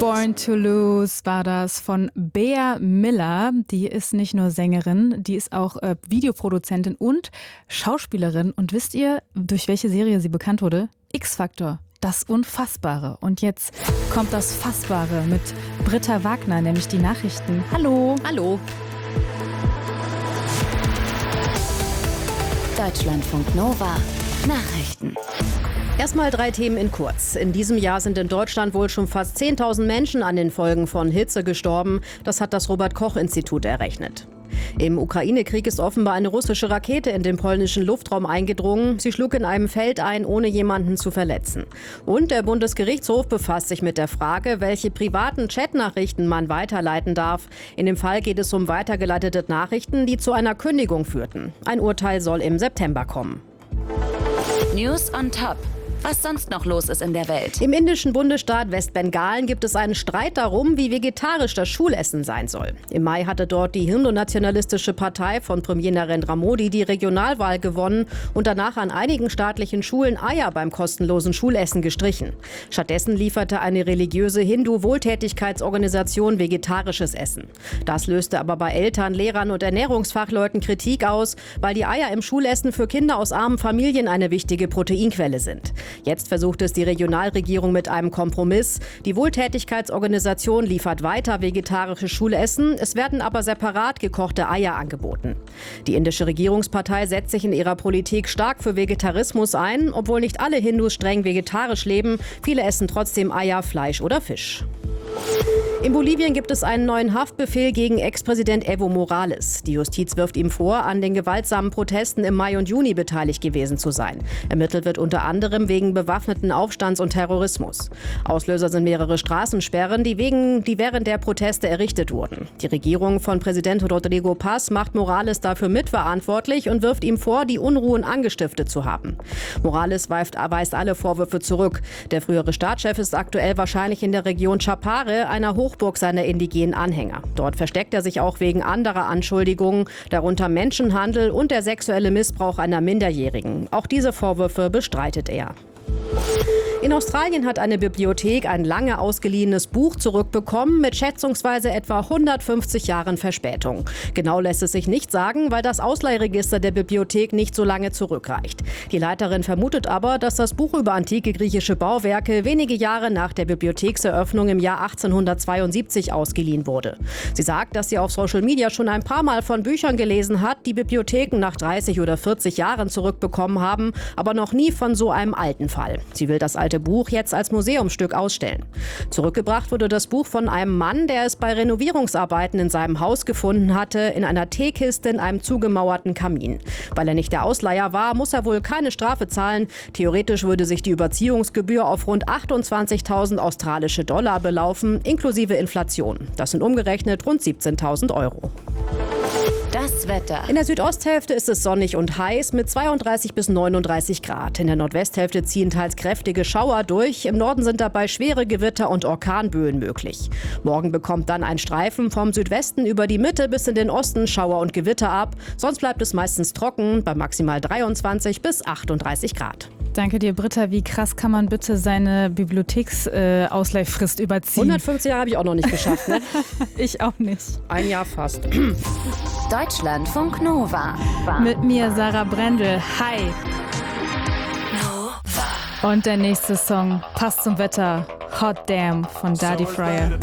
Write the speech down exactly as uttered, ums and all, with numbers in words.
Born to Lose war das von Bea Miller. Die ist nicht nur Sängerin, die ist auch äh, Videoproduzentin und Schauspielerin. Und wisst ihr, durch welche Serie sie bekannt wurde? X-Factor, das Unfassbare. Und jetzt kommt das Fassbare mit Britta Wagner, nämlich die Nachrichten. Hallo. Hallo. Deutschlandfunk Nova Nachrichten. Erstmal drei Themen in kurz. In diesem Jahr sind in Deutschland wohl schon fast zehntausend Menschen an den Folgen von Hitze gestorben. Das hat das Robert-Koch-Institut errechnet. Im Ukraine-Krieg ist offenbar eine russische Rakete in den polnischen Luftraum eingedrungen. Sie schlug in einem Feld ein, ohne jemanden zu verletzen. Und der Bundesgerichtshof befasst sich mit der Frage, welche privaten Chatnachrichten man weiterleiten darf. In dem Fall geht es um weitergeleitete Nachrichten, die zu einer Kündigung führten. Ein Urteil soll im September kommen. News on Top. Was sonst noch los ist in der Welt. Im indischen Bundesstaat Westbengalen gibt es einen Streit darum, wie vegetarisch das Schulessen sein soll. Im Mai hatte dort die hindu-nationalistische Partei von Premier Narendra Modi die Regionalwahl gewonnen und danach an einigen staatlichen Schulen Eier beim kostenlosen Schulessen gestrichen. Stattdessen lieferte eine religiöse Hindu-Wohltätigkeitsorganisation vegetarisches Essen. Das löste aber bei Eltern, Lehrern und Ernährungsfachleuten Kritik aus, weil die Eier im Schulessen für Kinder aus armen Familien eine wichtige Proteinquelle sind. Jetzt versucht es die Regionalregierung mit einem Kompromiss. Die Wohltätigkeitsorganisation liefert weiter vegetarisches Schulessen. Es werden aber separat gekochte Eier angeboten. Die indische Regierungspartei setzt sich in ihrer Politik stark für Vegetarismus ein. Obwohl nicht alle Hindus streng vegetarisch leben, viele essen trotzdem Eier, Fleisch oder Fisch. In Bolivien gibt es einen neuen Haftbefehl gegen Ex-Präsident Evo Morales. Die Justiz wirft ihm vor, an den gewaltsamen Protesten im Mai und Juni beteiligt gewesen zu sein. Ermittelt wird unter anderem wegen bewaffneten Aufstands und Terrorismus. Auslöser sind mehrere Straßensperren, die, wegen, die während der Proteste errichtet wurden. Die Regierung von Präsident Rodrigo Paz macht Morales dafür mitverantwortlich und wirft ihm vor, die Unruhen angestiftet zu haben. Morales weist, weist alle Vorwürfe zurück. Der frühere Staatschef ist aktuell wahrscheinlich in der Region Chapare, einer Hochburg seiner indigenen Anhänger. Dort versteckt er sich auch wegen anderer Anschuldigungen, darunter Menschenhandel und der sexuelle Missbrauch einer Minderjährigen. Auch diese Vorwürfe bestreitet er. In Australien hat eine Bibliothek ein lange ausgeliehenes Buch zurückbekommen mit schätzungsweise etwa hundertfünfzig Jahren Verspätung. Genau lässt es sich nicht sagen, weil das Ausleihregister der Bibliothek nicht so lange zurückreicht. Die Leiterin vermutet aber, dass das Buch über antike griechische Bauwerke wenige Jahre nach der Bibliothekseröffnung im Jahr achtzehnhundertzweiundsiebzig ausgeliehen wurde. Sie sagt, dass sie auf Social Media schon ein paar Mal von Büchern gelesen hat, die Bibliotheken nach dreißig oder vierzig Jahren zurückbekommen haben, aber noch nie von so einem alten Fall. Sie will das alte Buch jetzt als Museumsstück ausstellen. Zurückgebracht wurde das Buch von einem Mann, der es bei Renovierungsarbeiten in seinem Haus gefunden hatte, in einer Teekiste in einem zugemauerten Kamin. Weil er nicht der Ausleiher war, muss er wohl keine Strafe zahlen. Theoretisch würde sich die Überziehungsgebühr auf rund achtundzwanzigtausend australische Dollar belaufen, inklusive Inflation. Das sind umgerechnet rund siebzehntausend Euro. Das Wetter. In der Südosthälfte ist es sonnig und heiß mit zweiunddreißig bis neununddreißig Grad. In der Nordwesthälfte ziehen teils kräftige Schauer durch. Im Norden sind dabei schwere Gewitter und Orkanböen möglich. Morgen bekommt dann ein Streifen vom Südwesten über die Mitte bis in den Osten Schauer und Gewitter ab. Sonst bleibt es meistens trocken bei maximal dreiundzwanzig bis achtunddreißig Grad. Danke dir, Britta. Wie krass kann man bitte seine Bibliotheksausleihfrist äh, überziehen? hundertfünfzig Jahre habe ich auch noch nicht geschafft, ne? Ich auch nicht. Ein Jahr fast. Deutschlandfunk Nova. Mit mir, Sarah Brendel. Hi. Und der nächste Song passt zum Wetter. Hot Damn von Daddy Fryer.